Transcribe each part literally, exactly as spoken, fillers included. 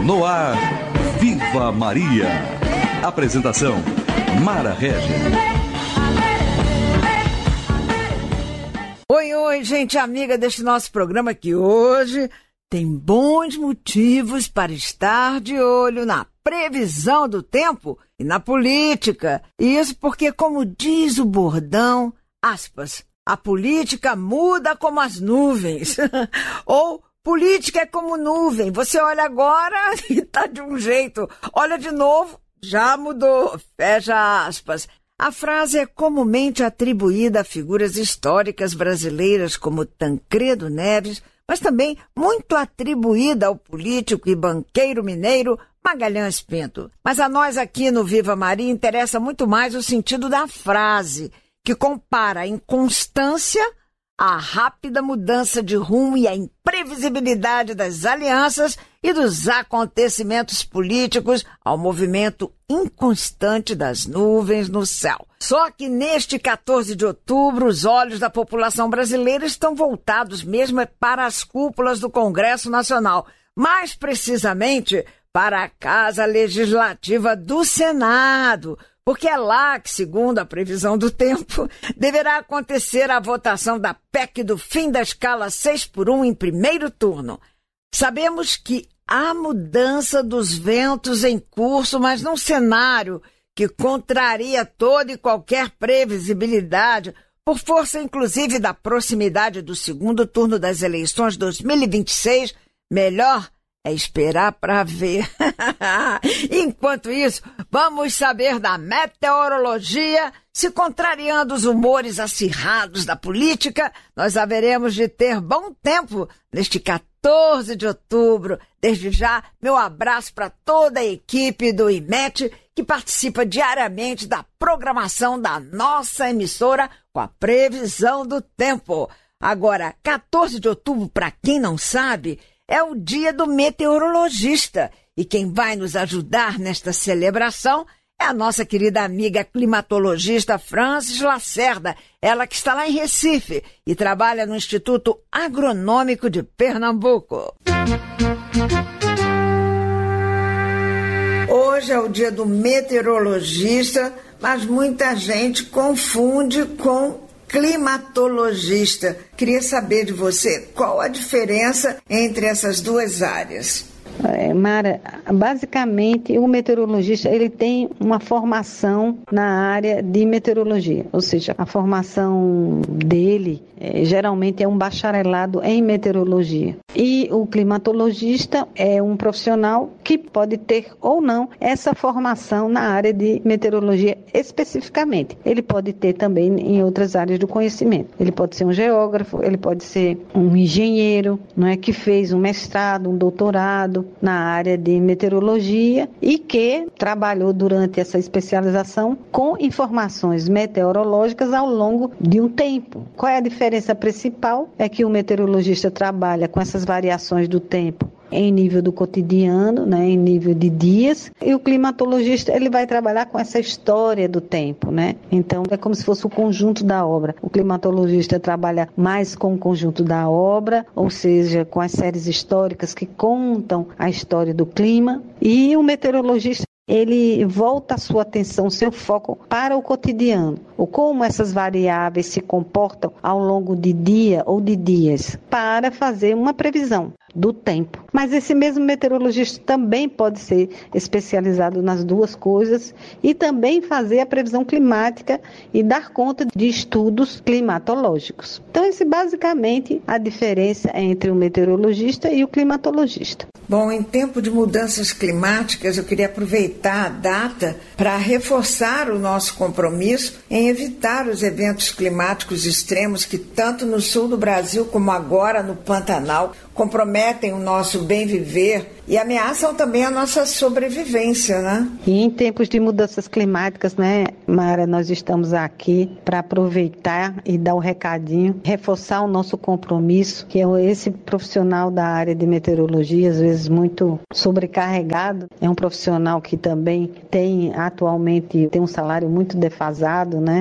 No ar, Viva Maria. Apresentação, Mara Regis. Oi, oi, gente amiga deste nosso programa que hoje tem bons motivos para estar de olho na previsão do tempo e na política. Isso porque, como diz o bordão, aspas, a política muda como as nuvens. Ou política é como nuvem. Você olha agora e tá de um jeito. Olha de novo, já mudou. Fecha aspas. A frase é comumente atribuída a figuras históricas brasileiras como Tancredo Neves, mas também muito atribuída ao político e banqueiro mineiro Magalhães Pinto. Mas a nós aqui no Viva Maria interessa muito mais o sentido da frase, que compara a inconstância, a rápida mudança de rumo e a imprevisibilidade das alianças e dos acontecimentos políticos ao movimento inconstante das nuvens no céu. Só que neste quatorze de outubro, os olhos da população brasileira estão voltados mesmo para as cúpulas do Congresso Nacional, mais precisamente para a Casa Legislativa do Senado, porque é lá que, segundo a previsão do tempo, deverá acontecer a votação da P E C do fim da escala seis por um em primeiro turno. Sabemos que há mudança dos ventos em curso, mas num cenário que contraria toda e qualquer previsibilidade, por força inclusive da proximidade do segundo turno das eleições de dois mil e vinte e seis, melhor é esperar para ver. Enquanto isso, vamos saber da meteorologia. Se contrariando os humores acirrados da política, nós haveremos de ter bom tempo neste quatorze de outubro. Desde já, meu abraço para toda a equipe do I M E T, que participa diariamente da programação da nossa emissora com a previsão do tempo. Agora, quatorze de outubro, para quem não sabe, é o dia do meteorologista. E quem vai nos ajudar nesta celebração é a nossa querida amiga climatologista Francis Lacerda, ela que está lá em Recife e trabalha no Instituto Agronômico de Pernambuco. Hoje é o dia do meteorologista, mas muita gente confunde com climatologista. Queria saber de você qual a diferença entre essas duas áreas. É, Mara, basicamente o meteorologista ele tem uma formação na área de meteorologia, ou seja, a formação dele é, geralmente é um bacharelado em meteorologia. E o climatologista é um profissional que pode ter ou não essa formação na área de meteorologia especificamente. Ele pode ter também em outras áreas do conhecimento. Ele pode ser um geógrafo, ele pode ser um engenheiro, não é, que fez um mestrado, um doutorado na área de meteorologia e que trabalhou durante essa especialização com informações meteorológicas ao longo de um tempo. Qual é a diferença principal? É que o meteorologista trabalha com essas variações do tempo em nível do cotidiano, né, em nível de dias, e o climatologista ele vai trabalhar com essa história do tempo, né? Então é como se fosse o conjunto da obra. O climatologista trabalha mais com o conjunto da obra, ou seja, com as séries históricas que contam a história do clima, e o meteorologista ele volta a sua atenção, seu foco para o cotidiano, ou como essas variáveis se comportam ao longo de dia ou de dias, para fazer uma previsão do tempo. Mas esse mesmo meteorologista também pode ser especializado nas duas coisas e também fazer a previsão climática e dar conta de estudos climatológicos. Então, esse basicamente a diferença entre o meteorologista e o climatologista. Bom, em tempo de mudanças climáticas, eu queria aproveitar a data para reforçar o nosso compromisso em evitar os eventos climáticos extremos que tanto no sul do Brasil como agora no Pantanal comprometem o nosso bem viver e ameaçam também a nossa sobrevivência, né? E em tempos de mudanças climáticas, né, Mara, nós estamos aqui para aproveitar e dar o recadinho, reforçar o nosso compromisso, que é esse profissional da área de meteorologia, às vezes muito sobrecarregado, é um profissional que também tem atualmente tem um salário muito defasado, né?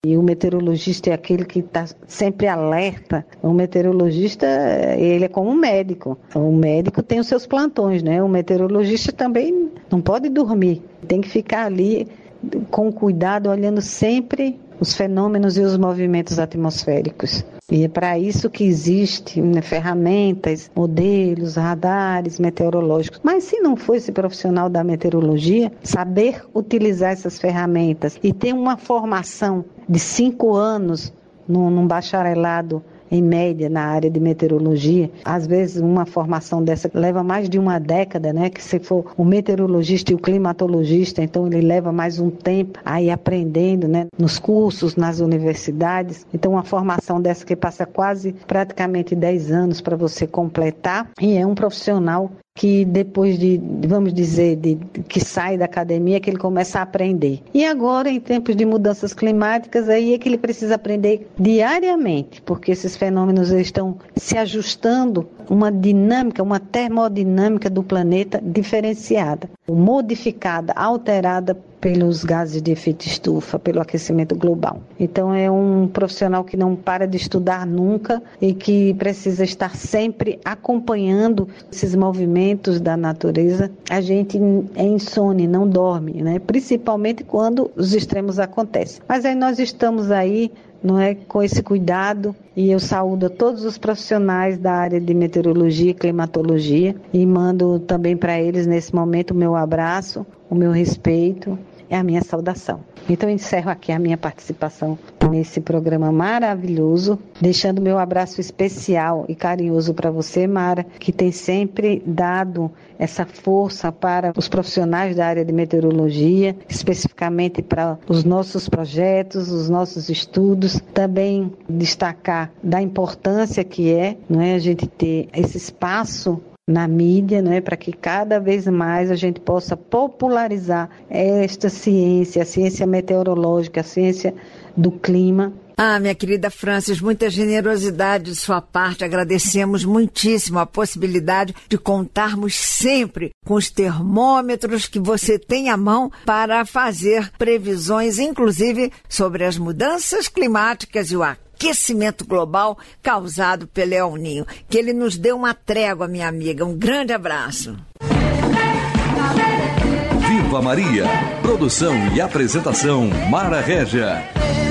E o meteorologista é aquele que está sempre alerta. O meteorologista, ele é como um médico. O médico tem os seus plantões, né? O meteorologista também não pode dormir. Tem que ficar ali com cuidado, olhando sempre os fenômenos e os movimentos atmosféricos. E é para isso que existem, né, ferramentas, modelos, radares meteorológicos. Mas se não for esse profissional da meteorologia, saber utilizar essas ferramentas e ter uma formação de cinco anos num, num bacharelado em média na área de meteorologia, às vezes uma formação dessa leva mais de uma década, né? Que se for o meteorologista e o climatologista, então ele leva mais um tempo aí aprendendo, né? Nos cursos, nas universidades. Então uma formação dessa que passa quase praticamente dez anos para você completar, e é um profissional que depois de, vamos dizer, de, que sai da academia, que ele começa a aprender. E agora, em tempos de mudanças climáticas, aí é que ele precisa aprender diariamente, porque esses fenômenos estão se ajustando, uma dinâmica, uma termodinâmica do planeta diferenciada, modificada, alterada pelos gases de efeito estufa, pelo aquecimento global. Então é um profissional que não para de estudar nunca e que precisa estar sempre acompanhando esses movimentos da natureza. A gente é insone, não dorme, né? Principalmente quando os extremos acontecem. Mas aí nós estamos aí, não é, com esse cuidado, e eu saúdo a todos os profissionais da área de meteorologia e climatologia e mando também para eles nesse momento o meu abraço, o meu respeito e a minha saudação. Então eu encerro aqui a minha participação nesse programa maravilhoso, deixando meu abraço especial e carinhoso para você, Mara, que tem sempre dado essa força para os profissionais da área de meteorologia, especificamente para os nossos projetos, os nossos estudos. Também destacar da importância que é, não é, a gente ter esse espaço na mídia, né, para que cada vez mais a gente possa popularizar esta ciência, a ciência meteorológica, a ciência do clima. Ah, minha querida Francis, muita generosidade de sua parte. Agradecemos muitíssimo a possibilidade de contarmos sempre com os termômetros que você tem à mão para fazer previsões, inclusive sobre as mudanças climáticas e o aquecimento global causado pelo El Niño. Que ele nos dê uma trégua, minha amiga. Um grande abraço. Viva Maria. Produção e apresentação Mara Régia.